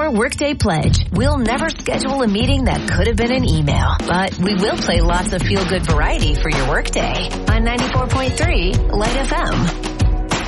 our Workday Pledge. We'll never schedule a meeting that could have been an email, but we will play lots of feel-good variety for your workday on 94.3 Light FM.